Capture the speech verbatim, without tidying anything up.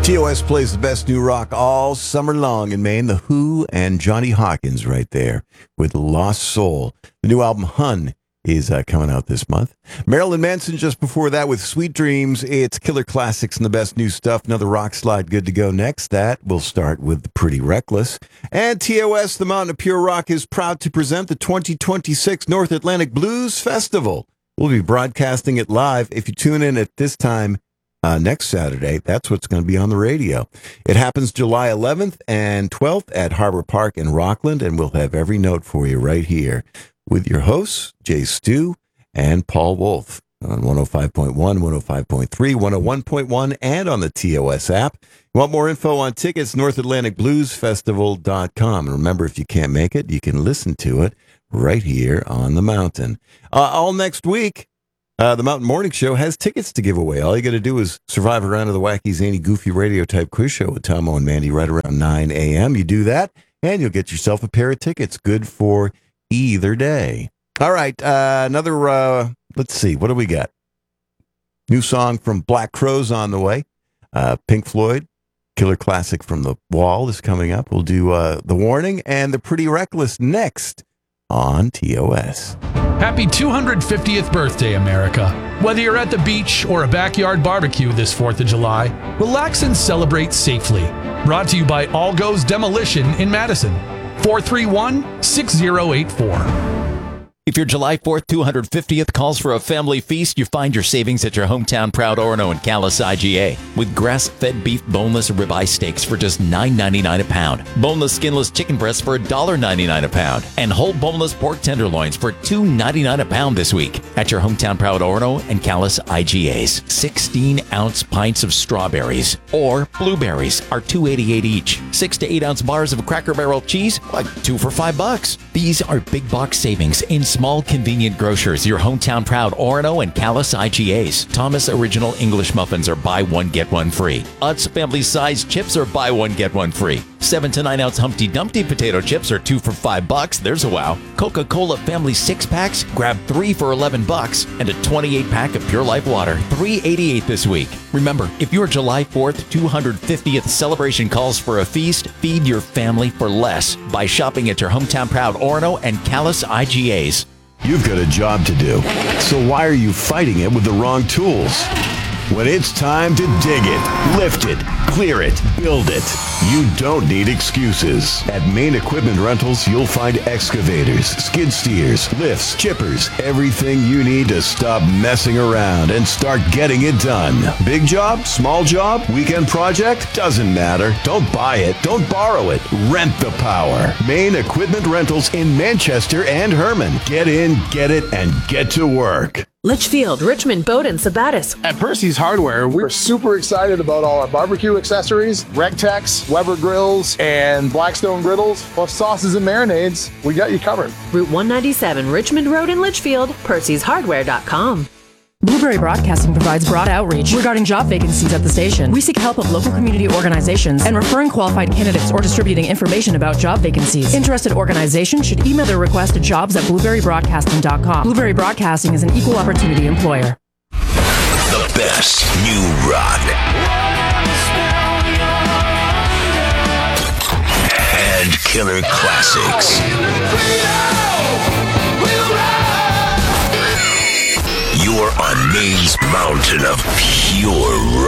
T O S plays the best new rock all summer long in Maine. The Who and Johnny Hawkins right there with Lost Soul. The new album, Hun, is uh, coming out this month. Marilyn Manson just before that with Sweet Dreams. It's Killer Classics and the best new stuff. Another rock slide good to go next. That will start with The Pretty Reckless. And T O S, the Mountain of Pure Rock, is proud to present the twenty twenty-six North Atlantic Blues Festival. We'll be broadcasting it live. If you tune in at this time uh, next Saturday, that's what's going to be on the radio. It happens July eleventh and twelfth at Harbor Park in Rockland, and we'll have every note for you right here with your hosts, Jay Stu and Paul Wolf on one oh five point one, one oh five point three, one oh one point one, and on the T O S app. You want more info on tickets? north atlantic blues festival dot com. And remember, if you can't make it, you can listen to it right here on the mountain. Uh, all next week, uh, the Mountain Morning Show has tickets to give away. All you got to do is survive a round of the wacky, zany, goofy radio type quiz show with Tomo and Mandy right around nine a.m. You do that, and you'll get yourself a pair of tickets. Good for either day. All right, uh, another, uh, let's see, what do we got? New song from Black Crowes on the way. Uh, Pink Floyd, Killer Classic from The Wall is coming up. We'll do uh, The Warning and The Pretty Reckless next on T O S. Happy two hundred fiftieth birthday, America. Whether you're at the beach or a backyard barbecue this fourth of July, relax and celebrate safely. Brought to you by All Goes Demolition in Madison. four three one, six oh eight four. If your July fourth, two hundred fiftieth calls for a family feast, you find your savings at your hometown Proud Orono and Callis I G A with grass-fed beef boneless ribeye steaks for just nine ninety-nine a pound, boneless skinless chicken breasts for one ninety-nine a pound, and whole boneless pork tenderloins for two ninety-nine a pound this week at your hometown Proud Orono and Callis I G As. sixteen ounce pints of strawberries or blueberries are two eighty-eight each. six to eight ounce bars of Cracker Barrel cheese, like two for five bucks. These are big box savings in small convenient grocers, your hometown Proud Orono and Callis I G As. Thomas Original English Muffins are buy one, get one free. Utz family size chips are buy one, get one free. seven to nine ounce Humpty Dumpty potato chips are two for five bucks. There's a wow. Coca-Cola family six packs, grab three for eleven bucks. And a twenty-eight pack of Pure Life water, three eighty-eight this week. Remember, if your July fourth, two hundred fiftieth celebration calls for a feast, feed your family for less by shopping at your hometown Proud Orono and Callis I G As. You've got a job to do, so why are you fighting it with the wrong tools? When it's time to dig it, lift it, clear it, build it, you don't need excuses. At Maine Equipment Rentals, you'll find excavators, skid steers, lifts, chippers, everything you need to stop messing around and start getting it done. Big job, small job, weekend project, doesn't matter. Don't buy it, don't borrow it, rent the power. Maine Equipment Rentals in Manchester and Herman. Get in, get it, and get to work. Litchfield, Richmond, Bowdoin, Sabattis. At Percy's Hardware, we're super excited about all our barbecue accessories, Rectex, Weber grills, and Blackstone griddles, plus sauces and marinades. We got you covered. Route one ninety-seven, Richmond Road in Litchfield, percys hardware dot com. Blueberry Broadcasting provides broad outreach regarding job vacancies at the station. We seek help of local community organizations and referring qualified candidates or distributing information about job vacancies. Interested organizations should email their request to jobs at blueberry broadcasting dot com. Blueberry Broadcasting is an equal opportunity employer. The best new rock and killer classics. You're on Maine's mountain of pure